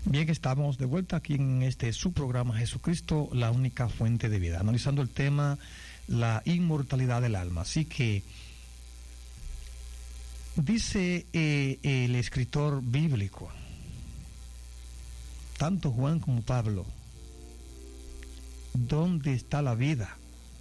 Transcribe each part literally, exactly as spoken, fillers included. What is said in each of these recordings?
Bien, estamos de vuelta aquí en este su programa Jesucristo, la única fuente de vida, analizando el tema la inmortalidad del alma. Así que dice eh, el escritor bíblico, tanto Juan como Pablo, ¿dónde está la vida?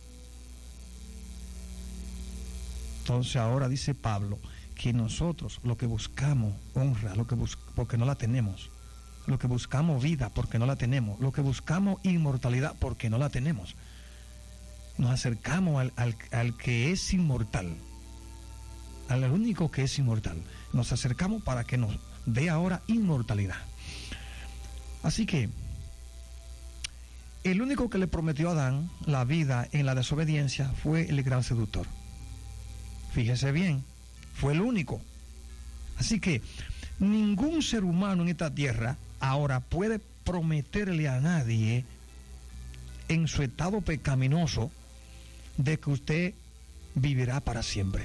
Entonces ahora dice Pablo que nosotros lo que buscamos honra, lo que bus- porque no la tenemos. Lo que buscamos vida porque no la tenemos. Lo que buscamos inmortalidad porque no la tenemos. Nos acercamos al, al, al que es inmortal, al único que es inmortal. Nos acercamos para que nos dé ahora inmortalidad. Así que el único que le prometió a Adán la vida en la desobediencia fue el gran seductor. Fíjese bien, fue el único. Así que ningún ser humano en esta tierra ahora puede prometerle a nadie en su estado pecaminoso de que usted vivirá para siempre.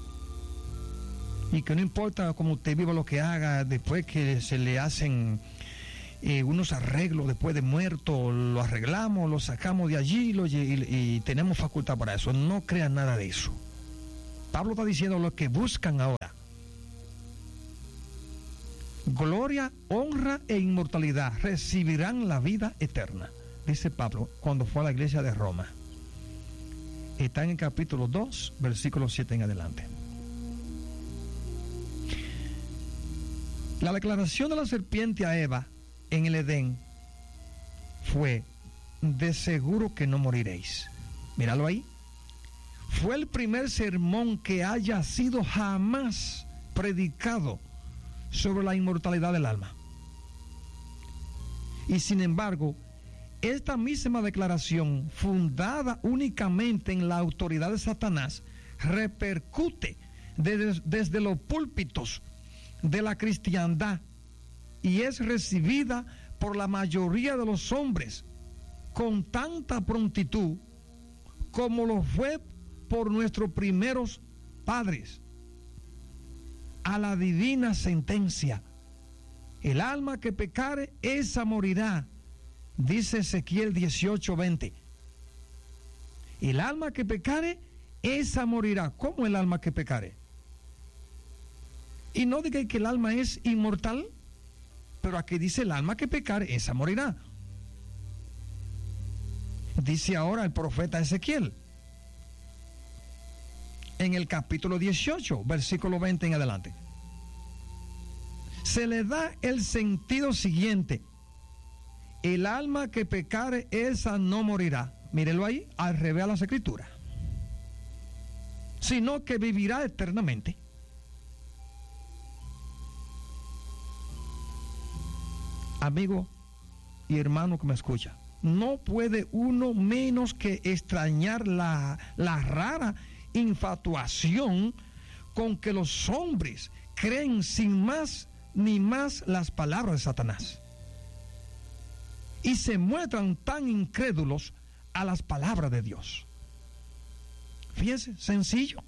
Y que no importa cómo usted viva, lo que haga, después que se le hacen eh, unos arreglos después de muerto, lo arreglamos, lo sacamos de allí lo, y, y, y tenemos facultad para eso. No crean nada de eso. Pablo está diciendo lo que buscan ahora: gloria, honra e inmortalidad, recibirán la vida eterna, dice Pablo cuando fue a la iglesia de Roma. Está en el capítulo dos, versículo siete en adelante. La declaración de la serpiente a Eva en el Edén fue: de seguro que no moriréis. Míralo ahí. Fue el primer sermón que haya sido jamás predicado sobre la inmortalidad del alma. Y sin embargo, esta misma declaración, fundada únicamente en la autoridad de Satanás, repercute desde, desde los púlpitos de la cristiandad y es recibida por la mayoría de los hombres con tanta prontitud como lo fue por nuestros primeros padres. A la divina sentencia: el alma que pecare, esa morirá, dice Ezequiel dieciocho veinte. El alma que pecare, esa morirá. ¿Cómo el alma que pecare? Y no diga que el alma es inmortal, pero aquí dice: el alma que pecare, esa morirá. Dice ahora el profeta Ezequiel en el capítulo dieciocho, versículo veinte en adelante. Se le da el sentido siguiente: el alma que pecare, esa no morirá. Mírelo ahí, al revés a las escrituras. Sino que vivirá eternamente. Amigo y hermano que me escucha, no puede uno menos que extrañar la, la rara infatuación con que los hombres creen sin más ni más las palabras de Satanás y se muestran tan incrédulos a las palabras de Dios. Fíjense, sencillo.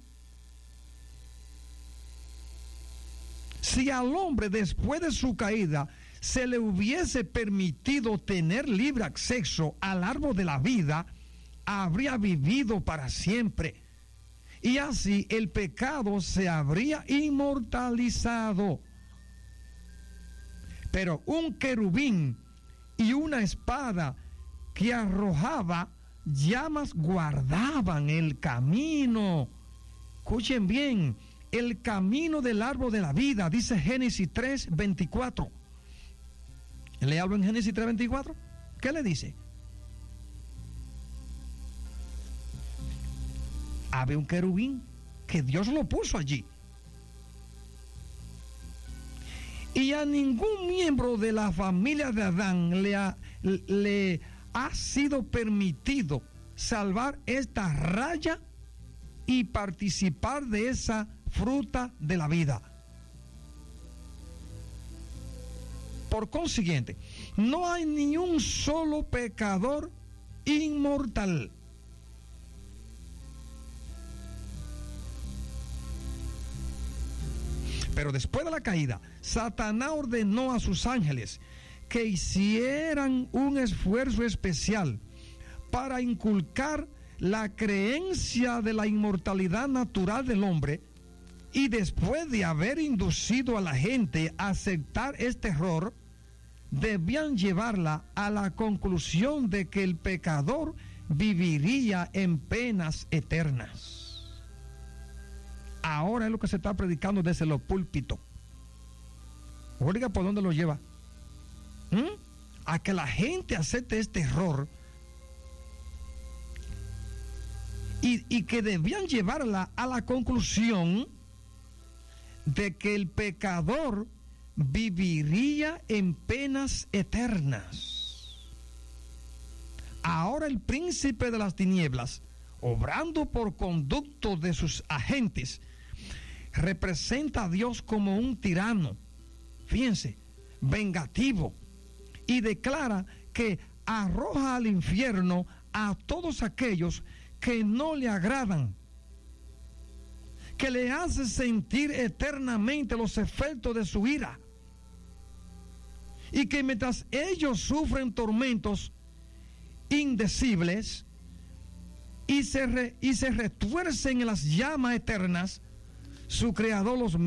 Si al hombre después de su caída se le hubiese permitido tener libre acceso al árbol de la vida, habría vivido para siempre. Y así el pecado se habría inmortalizado. Pero un querubín y una espada que arrojaba llamas guardaban el camino. Escuchen bien, el camino del árbol de la vida, dice Génesis tres veinticuatro. ¿Le hablo en Génesis tres veinticuatro? ¿Qué le dice? Había un querubín que Dios lo puso allí. Y a ningún miembro de la familia de Adán le ha, le ha sido permitido salvar esta raya y participar de esa fruta de la vida. Por consiguiente, no hay ni un solo pecador inmortal. Pero después de la caída, Satanás ordenó a sus ángeles que hicieran un esfuerzo especial para inculcar la creencia de la inmortalidad natural del hombre, y después de haber inducido a la gente a aceptar este error, debían llevarla a la conclusión de que el pecador viviría en penas eternas. Ahora es lo que se está predicando desde los púlpitos. Oiga, ¿por dónde lo lleva? ¿Mm? A que la gente acepte este error y, y que debían llevarla a la conclusión de que el pecador viviría en penas eternas. Ahora el príncipe de las tinieblas, obrando por conducto de sus agentes, representa a Dios como un tirano, fíjense, vengativo, y declara que arroja al infierno a todos aquellos que no le agradan, que le hace sentir eternamente los efectos de su ira, y que mientras ellos sufren tormentos indecibles y se, re, y se retuercen en las llamas eternas, su Creador los